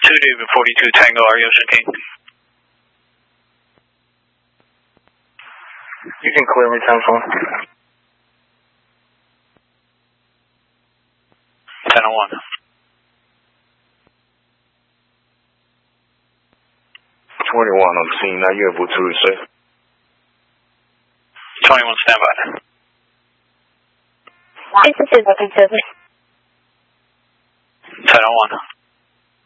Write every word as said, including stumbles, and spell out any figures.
two David forty-two Tango, are you King? You can clear me, ten four. ten oh one. twenty-one on the scene, now you're able to receive. twenty-one, stand by. This is looking service. ten oh one.